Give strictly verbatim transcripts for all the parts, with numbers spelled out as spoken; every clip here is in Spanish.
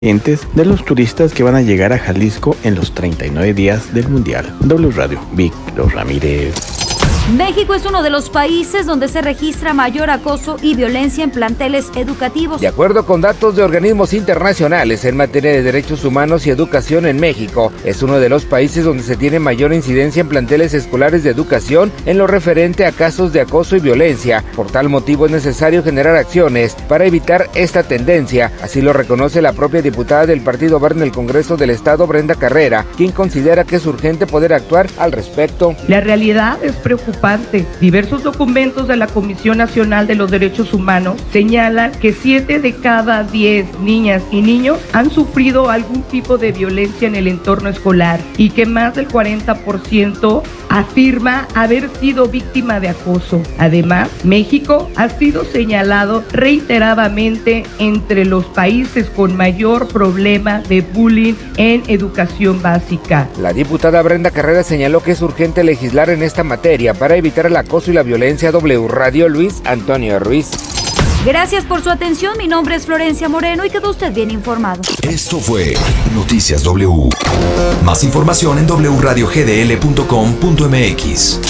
de los turistas que van a llegar a Jalisco en los treinta y nueve días del Mundial. W Radio, Víctor Ramírez. México es uno de los países donde se registra mayor acoso y violencia en planteles educativos. De acuerdo con datos de organismos internacionales en materia de derechos humanos y educación en México, es uno de los países donde se tiene mayor incidencia en planteles escolares de educación en lo referente a casos de acoso y violencia. Por tal motivo es necesario generar acciones para evitar esta tendencia. Así lo reconoce la propia diputada del Partido Verde en el Congreso del Estado, Brenda Carrera, quien considera que es urgente poder actuar al respecto. La realidad es preocupante. Diversos documentos de la Comisión Nacional de los Derechos Humanos señalan que siete de cada diez niñas y niños han sufrido algún tipo de violencia en el entorno escolar y que más del cuarenta por ciento afirma haber sido víctima de acoso. Además, México ha sido señalado reiteradamente entre los países con mayor problema de bullying en educación básica. La diputada Brenda Carrera señaló que es urgente legislar en esta materia para evitar el acoso y la violencia. W Radio, Luis Antonio Ruiz. Gracias por su atención. Mi nombre es Florencia Moreno y quedó usted bien informado. Esto fue Noticias W. Más información en doble u radio ge de ele punto com punto eme equis.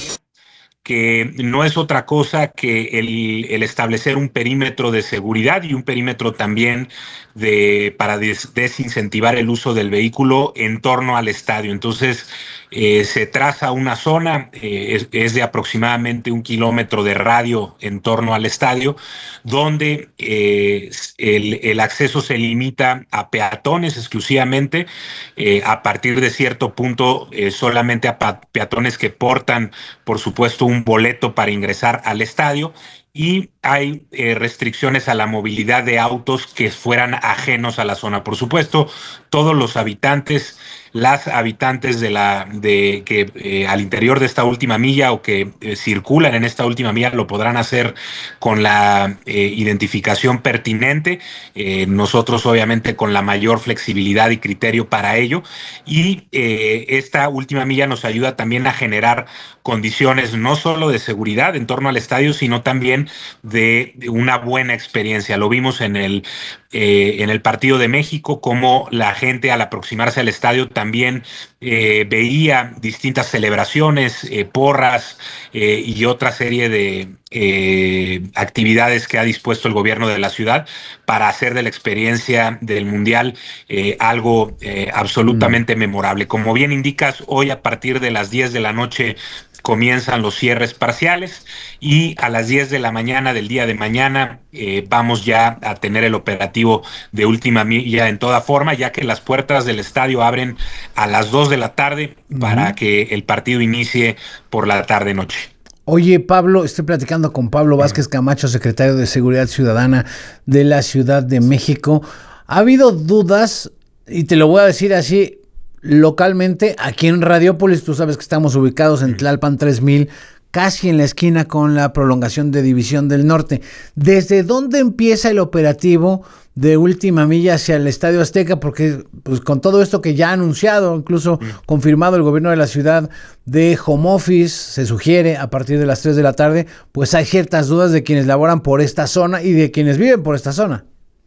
Que no es otra cosa que el, el establecer un perímetro de seguridad y un perímetro también de para des, desincentivar el uso del vehículo en torno al estadio. Entonces, eh, se traza una zona, eh, es, es de aproximadamente un kilómetro de radio en torno al estadio, donde eh, el, el acceso se limita a peatones exclusivamente, eh, a partir de cierto punto eh, solamente a peatones que portan, por supuesto, un boleto para ingresar al estadio, y hay eh, restricciones a la movilidad de autos que fueran ajenos a la zona. Por supuesto, todos los habitantes, las habitantes de la de que eh, al interior de esta última milla o que eh, circulan en esta última milla lo podrán hacer con la eh, identificación pertinente. Eh, nosotros obviamente con la mayor flexibilidad y criterio para ello. Y eh, esta última milla nos ayuda también a generar condiciones no solo de seguridad en torno al estadio, sino también de una buena experiencia. Lo vimos en el eh, en el partido de México, como la gente al aproximarse al estadio también eh, veía distintas celebraciones, eh, porras eh, y otra serie de eh, actividades que ha dispuesto el gobierno de la ciudad para hacer de la experiencia del Mundial eh, algo eh, absolutamente mm. memorable. Como bien indicas, hoy a partir de las diez de la noche comienzan los cierres parciales y a las diez de la mañana del día de mañana eh, vamos ya a tener el operativo de última milla en toda forma, ya que las puertas del estadio abren a las dos de la tarde uh-huh. para que el partido inicie por la tarde-noche. Oye, Pablo, estoy platicando con Pablo Vázquez Camacho, secretario de Seguridad Ciudadana de la Ciudad de México. Ha habido dudas, y te lo voy a decir así, localmente, aquí en Radiópolis, tú sabes que estamos ubicados en Tlalpan tres mil, casi en la esquina con la prolongación de División del Norte. ¿Desde dónde empieza el operativo de última milla hacia el Estadio Azteca? Porque pues con todo esto que ya ha anunciado, incluso confirmado el gobierno de la ciudad de home office, se sugiere a partir de las tres de la tarde, pues hay ciertas dudas de quienes laboran por esta zona y de quienes viven por esta zona.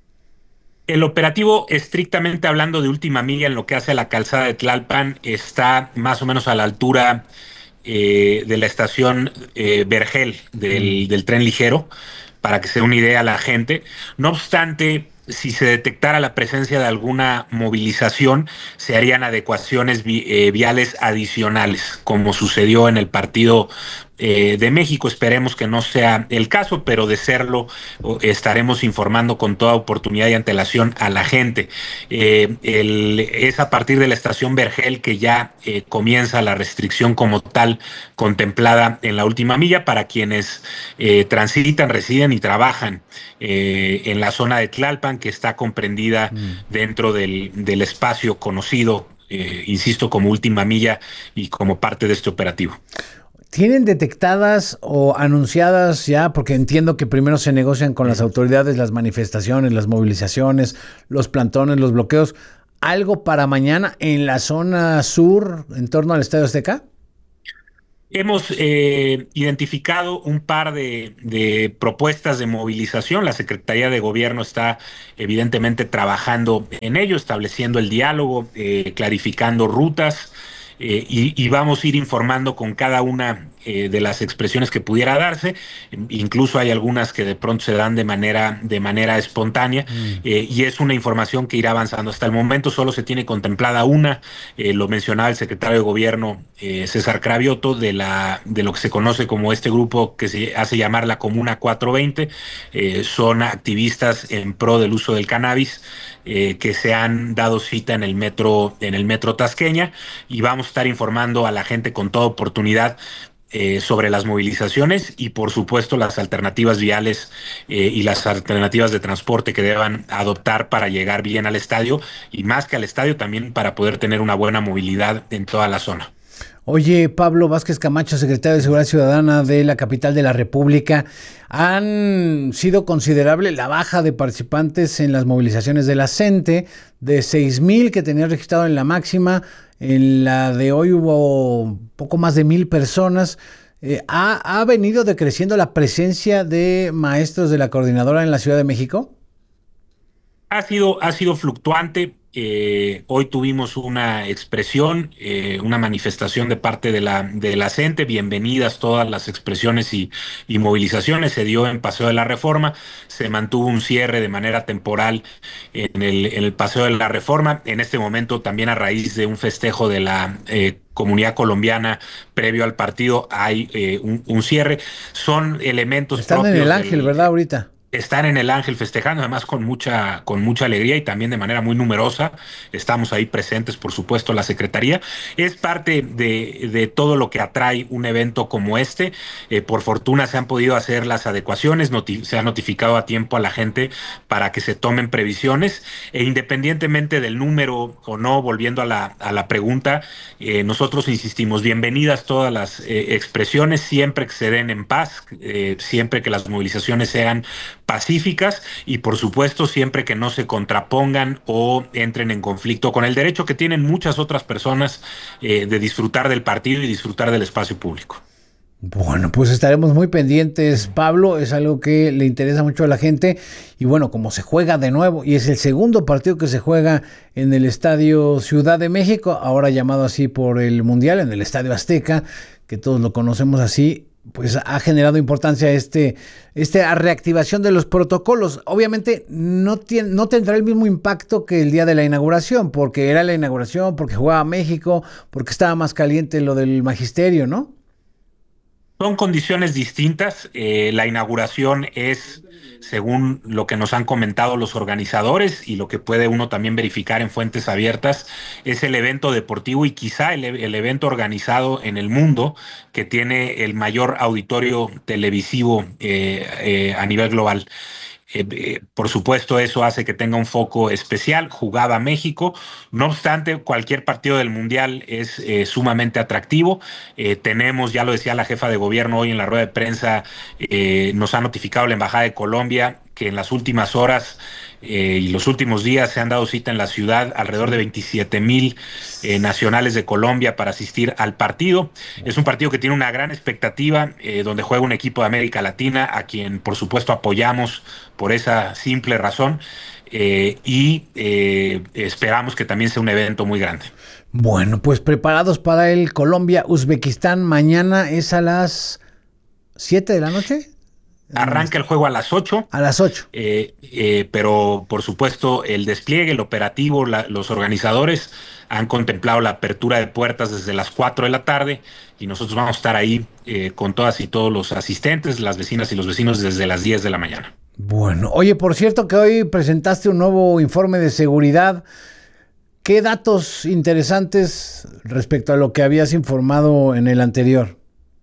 El operativo, estrictamente hablando de última milla, en lo que hace a la calzada de Tlalpan, está más o menos a la altura eh, de la estación eh, Vergel del, del tren ligero, para que se dé una idea a la gente. No obstante, si se detectara la presencia de alguna movilización, se harían adecuaciones vi, eh, viales adicionales, como sucedió en el partido eh, de México. Esperemos que no sea el caso, pero de serlo estaremos informando con toda oportunidad y antelación a la gente. Eh, el, es a partir de la estación Vergel que ya eh, comienza la restricción como tal contemplada en la última milla para quienes eh, transitan, residen y trabajan eh, en la zona de Tlalpan, que está comprendida mm. dentro del, del espacio conocido, eh, insisto, como última milla y como parte de este operativo. ¿Tienen detectadas o anunciadas ya, porque entiendo que primero se negocian con las autoridades las manifestaciones, las movilizaciones, los plantones, los bloqueos, algo para mañana en la zona sur en torno al Estadio Azteca? Hemos eh, identificado un par de, de propuestas de movilización. La Secretaría de Gobierno está evidentemente trabajando en ello, estableciendo el diálogo, eh, clarificando rutas, eh, y, y vamos a ir informando con cada una eh, de las expresiones que pudiera darse. Incluso hay algunas que de pronto se dan de manera, de manera espontánea, mm. eh, y es una información que irá avanzando. Hasta el momento solo se tiene contemplada una, eh, lo mencionaba el secretario de Gobierno eh, César Cravioto, de, la, de lo que se conoce como este grupo que se hace llamar la Comuna cuatrocientos veinte. Eh, son activistas en pro del uso del cannabis, eh, que se han dado cita en el metro, en el metro Tasqueña, y vamos a estar informando a la gente con toda oportunidad Eh, sobre las movilizaciones y, por supuesto, las alternativas viales eh, y las alternativas de transporte que deban adoptar para llegar bien al estadio, y más que al estadio también para poder tener una buena movilidad en toda la zona. Oye, Pablo Vázquez Camacho, secretario de Seguridad Ciudadana de la capital de la República, han sido considerable la baja de participantes en las movilizaciones de la CENTE, de seis mil que tenía registrado en la máxima. En la de hoy hubo poco más de mil personas. Eh, ¿ha, ¿Ha venido decreciendo la presencia de maestros de la coordinadora en la Ciudad de México? Ha sido, ha sido fluctuante. Eh, hoy tuvimos una expresión, eh, una manifestación de parte de la, de la CENTE. Bienvenidas todas las expresiones y, y movilizaciones. Se dio en Paseo de la Reforma. Se mantuvo un cierre de manera temporal en el, en el Paseo de la Reforma. En este momento, también a raíz de un festejo de la eh, comunidad colombiana previo al partido, hay eh, un, un cierre. Son elementos Están propios en el Ángel, del, ¿verdad? Ahorita. Están en el Ángel festejando, además con mucha, con mucha alegría y también de manera muy numerosa. Estamos ahí presentes, por supuesto, la Secretaría. Es parte de, de todo lo que atrae un evento como este. Eh, por fortuna se han podido hacer las adecuaciones, noti- se ha notificado a tiempo a la gente para que se tomen previsiones, e independientemente del número o no, volviendo a la, a la pregunta, eh, nosotros insistimos, bienvenidas todas las eh, expresiones, siempre que se den en paz, eh, siempre que las movilizaciones sean pacíficas, y por supuesto siempre que no se contrapongan o entren en conflicto con el derecho que tienen muchas otras personas eh, de disfrutar del partido y disfrutar del espacio público. Bueno, pues estaremos muy pendientes, Pablo. Es algo que le interesa mucho a la gente. Y bueno, como se juega de nuevo, y es el segundo partido que se juega en el Estadio Ciudad de México, ahora llamado así por el Mundial, en el Estadio Azteca, que todos lo conocemos así, pues ha generado importancia este, esta reactivación de los protocolos. Obviamente no, tiene, no tendrá el mismo impacto que el día de la inauguración, porque era la inauguración, porque jugaba México, porque estaba más caliente lo del magisterio, ¿no? Son condiciones distintas. Eh, la inauguración es, según lo que nos han comentado los organizadores y lo que puede uno también verificar en fuentes abiertas, es el evento deportivo y quizá el, el evento organizado en el mundo que tiene el mayor auditorio televisivo eh, eh, a nivel global. Eh, eh, por supuesto, eso hace que tenga un foco especial. Jugaba México. No obstante, cualquier partido del Mundial es eh, sumamente atractivo. Eh, tenemos, ya lo decía la jefa de gobierno hoy en la rueda de prensa, eh, nos ha notificado la Embajada de Colombia que en las últimas horas eh, y los últimos días se han dado cita en la ciudad alrededor de veintisiete mil eh, nacionales de Colombia para asistir al partido. Es un partido que tiene una gran expectativa, eh, donde juega un equipo de América Latina, a quien por supuesto apoyamos por esa simple razón, eh, y eh, esperamos que también sea un evento muy grande. Bueno, pues preparados para el Colombia-Uzbekistán. Mañana es a las siete de la noche. Arranca el juego a las ocho. A las ocho. Eh, eh, pero por supuesto el despliegue, el operativo, la, los organizadores han contemplado la apertura de puertas desde las cuatro de la tarde, y nosotros vamos a estar ahí eh, con todas y todos los asistentes, las vecinas y los vecinos, desde las diez de la mañana. Bueno, oye, por cierto que hoy presentaste un nuevo informe de seguridad. ¿Qué datos interesantes respecto a lo que habías informado en el anterior?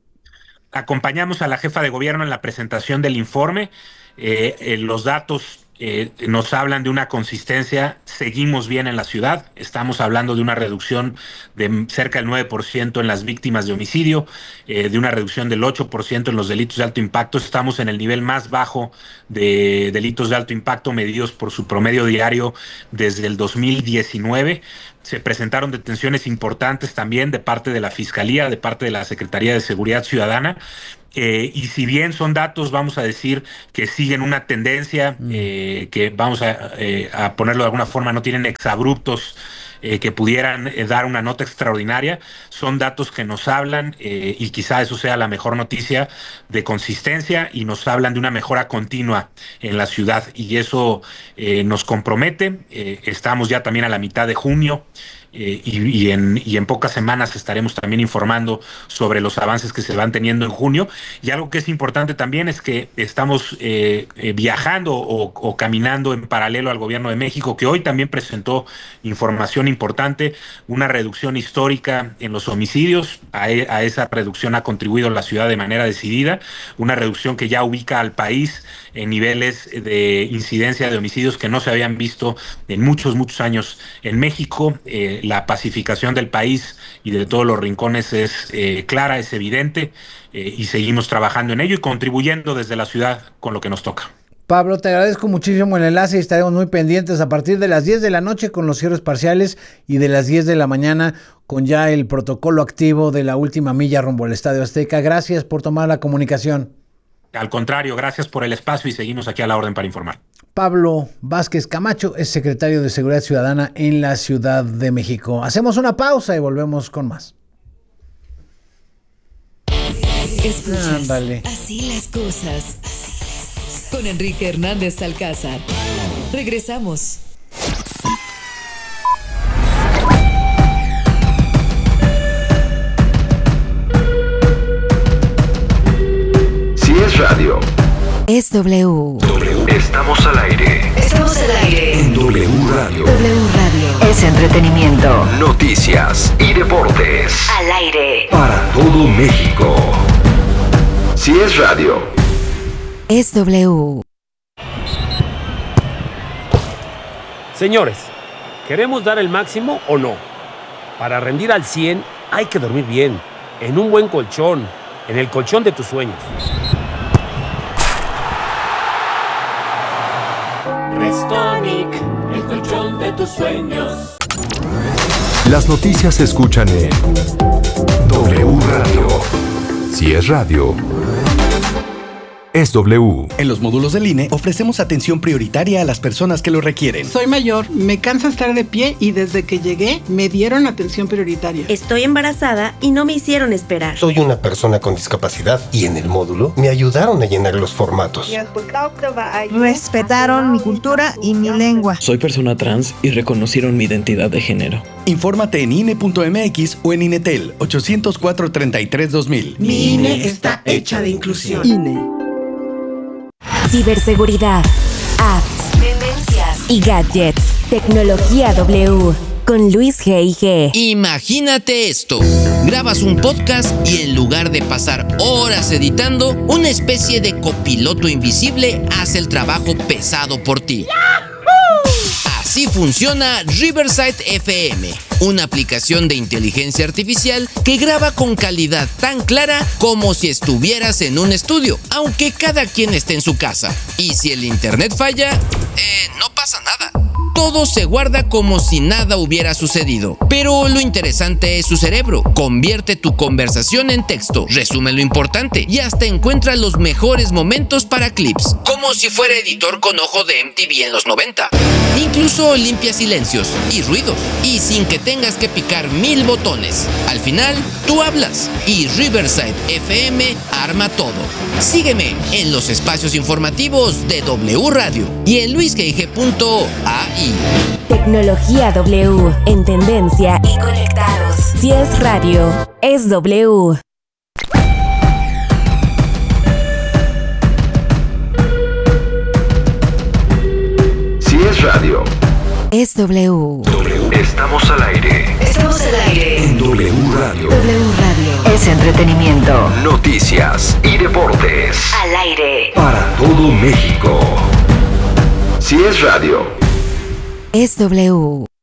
Acompañamos a la jefa de gobierno en la presentación del informe. Eh, eh, los datos eh, nos hablan de una consistencia. Seguimos bien en la ciudad, estamos hablando de una reducción de cerca del nueve por ciento en las víctimas de homicidio, eh, de una reducción del ocho por ciento en los delitos de alto impacto. Estamos en el nivel más bajo de delitos de alto impacto medidos por su promedio diario desde el dos mil diecinueve. Se presentaron detenciones importantes también de parte de la Fiscalía, de parte de la Secretaría de Seguridad Ciudadana. Eh, y si bien son datos, vamos a decir, que siguen una tendencia, eh, que vamos a, eh, a ponerlo de alguna forma, no tienen exabruptos eh, que pudieran eh, dar una nota extraordinaria, son datos que nos hablan, eh, y quizá eso sea la mejor noticia, de consistencia, y nos hablan de una mejora continua en la ciudad, y eso eh, nos compromete. Eh, estamos ya también a la mitad de junio. Eh, y, y, en, y en pocas semanas estaremos también informando sobre los avances que se van teniendo en junio. Y algo que es importante también es que estamos eh, eh, viajando o, o caminando en paralelo al gobierno de México, que hoy también presentó información importante, una reducción histórica en los homicidios. A, e, a esa reducción ha contribuido la ciudad de manera decidida, una reducción que ya ubica al país en niveles de incidencia de homicidios que no se habían visto en muchos, muchos años en México. Eh, la pacificación del país y de todos los rincones es eh, clara, es evidente, eh, y seguimos trabajando en ello y contribuyendo desde la ciudad con lo que nos toca. Pablo, te agradezco muchísimo el enlace y estaremos muy pendientes a partir de las diez de la noche con los cierres parciales y de las diez de la mañana con ya el protocolo activo de la última milla rumbo al Estadio Azteca. Gracias por tomar la comunicación. Al contrario, gracias por el espacio y seguimos aquí a la orden para informar. Pablo Vázquez Camacho es secretario de Seguridad Ciudadana en la Ciudad de México. Hacemos una pausa y volvemos con más. Escuchas, Ándale. Así las cosas. Con Enrique Hernández Alcázar. Regresamos. Si es radio, es W. W. Estamos al aire. Estamos al aire. En W Radio. W Radio. Es entretenimiento. Noticias y deportes. Al aire. Para todo México. Si es radio, es W. Señores, ¿queremos dar el máximo o no? Para rendir al cien hay que dormir bien, en un buen colchón, en el colchón de tus sueños. Restonic, el colchón de tus sueños. las noticias se escuchan en W Radio. Si es radio, es W. En los módulos del I N E ofrecemos atención prioritaria a las personas que lo requieren. Soy mayor, me cansa estar de pie y desde que llegué me dieron atención prioritaria. Estoy embarazada y no me hicieron esperar. Soy una persona con discapacidad y en el módulo me ayudaron a llenar los formatos. Respetaron mi cultura y mi lengua. Soy persona trans y reconocieron mi identidad de género. Infórmate en I N E punto M X o en INETEL ochocientos cuatro treinta y tres dos mil. Mi I N E está hecha de inclusión. I N E. Ciberseguridad, apps, tendencias y gadgets. Tecnología W con Luis G I G. Imagínate esto. Grabas un podcast y en lugar de pasar horas editando, una especie de copiloto invisible hace el trabajo pesado por ti. Así funciona Riverside F M, una aplicación de inteligencia artificial que graba con calidad tan clara como si estuvieras en un estudio, aunque cada quien esté en su casa. Y si el internet falla, eh, no pasa nada. Todo se guarda como si nada hubiera sucedido. Pero lo interesante es su cerebro. Convierte tu conversación en texto, resume lo importante y hasta encuentra los mejores momentos para clips, como si fuera editor con ojo de M T V en los noventa. Incluso limpia silencios y ruidos, y sin que tengas que picar mil botones. Al final, tú hablas y Riverside F M arma todo. Sígueme en los espacios informativos de W Radio y en luis g i g punto a i. Tecnología W, en tendencia y conectados. Si es radio, es W. Si es radio, es W. W. Estamos al aire. Estamos al aire. En W Radio. W Radio. Es entretenimiento. Noticias y deportes. Al aire. Para todo México. Si es radio, es W.